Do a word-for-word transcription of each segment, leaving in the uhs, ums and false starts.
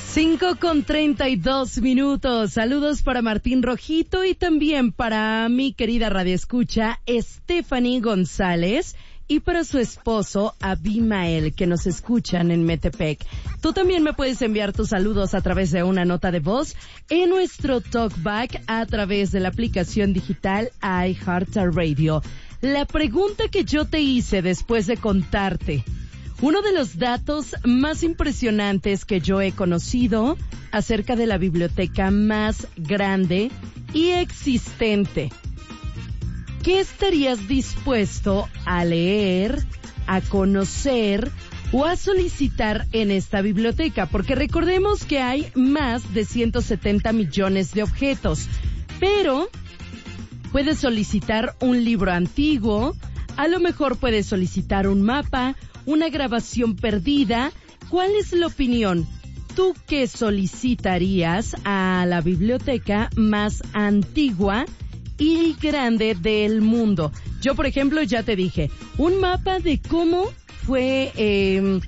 Cinco con treinta y dos minutos. Saludos para Martín Rojito y también para mi querida radioescucha Stephanie González y para su esposo Abimael, que nos escuchan en Metepec. Tú también me puedes enviar tus saludos a través de una nota de voz en nuestro talkback a través de la aplicación digital iHeartRadio. La pregunta que yo te hice después de contarte uno de los datos más impresionantes que yo he conocido acerca de la biblioteca más grande y existente. ¿Qué estarías dispuesto a leer, a conocer o a solicitar en esta biblioteca? Porque recordemos que hay más de ciento setenta millones de objetos, pero puedes solicitar un libro antiguo, a lo mejor puedes solicitar un mapa, una grabación perdida. ¿Cuál es la opinión? ¿Tú qué solicitarías a la biblioteca más antigua y grande del mundo? Yo, por ejemplo, ya te dije, un mapa de cómo fue, eh,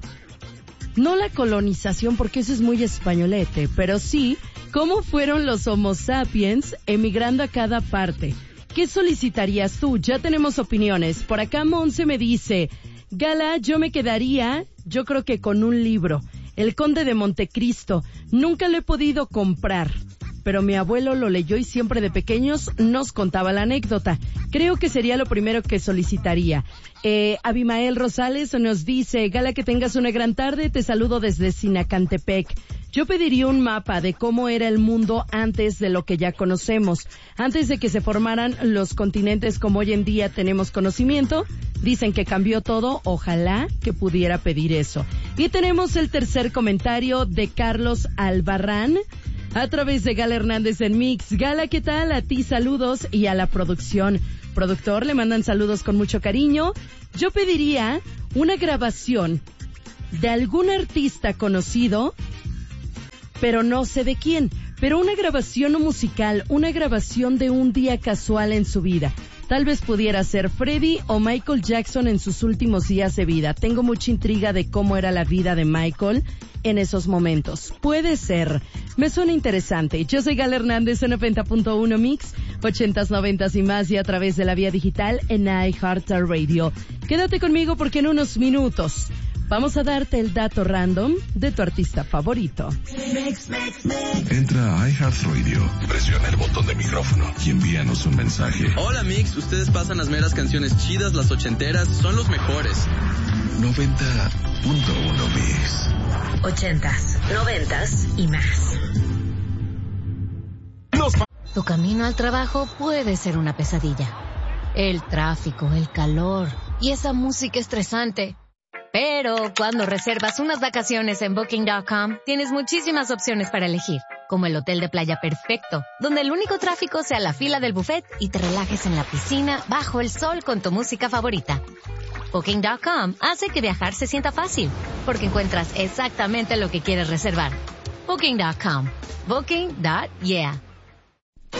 no la colonización, porque eso es muy españolete, pero sí, cómo fueron los Homo sapiens emigrando a cada parte. ¿Qué solicitarías tú? Ya tenemos opiniones. Por acá Monse me dice, Gala, yo me quedaría, yo creo que con un libro, El Conde de Montecristo. Nunca lo he podido comprar, pero mi abuelo lo leyó y siempre de pequeños nos contaba la anécdota. Creo que sería lo primero que solicitaría. Eh, Abimael Rosales nos dice, Gala, que tengas una gran tarde, te saludo desde Sinacantepec. Yo pediría un mapa de cómo era el mundo antes de lo que ya conocemos, antes de que se formaran los continentes como hoy en día tenemos conocimiento. Dicen que cambió todo, ojalá que pudiera pedir eso. Y tenemos el tercer comentario de Carlos Albarrán a través de Gala Hernández en Mix. Gala, ¿qué tal? A ti saludos y a la producción. Productor, le mandan saludos con mucho cariño. Yo pediría una grabación de algún artista conocido, pero no sé de quién, pero una grabación musical, una grabación de un día casual en su vida. Tal vez pudiera ser Freddie o Michael Jackson en sus últimos días de vida. Tengo mucha intriga de cómo era la vida de Michael en esos momentos. Puede ser. Me suena interesante. Yo soy Gala Hernández en noventa punto uno Mix, ochentas, noventas y más, y a través de la vía digital en iHeartRadio. Quédate conmigo porque en unos minutos vamos a darte el dato random de tu artista favorito. Entra a iHeartRadio, presiona el botón de micrófono y envíanos un mensaje. Hola Mix, ustedes pasan las meras canciones chidas, las ochenteras, son los mejores. noventa punto uno Mix. Ochentas, noventas y más. Tu camino al trabajo puede ser una pesadilla. El tráfico, el calor y esa música estresante. Pero cuando reservas unas vacaciones en Booking punto com, tienes muchísimas opciones para elegir, como el hotel de playa perfecto, donde el único tráfico sea la fila del buffet y te relajes en la piscina bajo el sol con tu música favorita. Booking punto com hace que viajar se sienta fácil, porque encuentras exactamente lo que quieres reservar. Booking punto com. Booking. Yeah.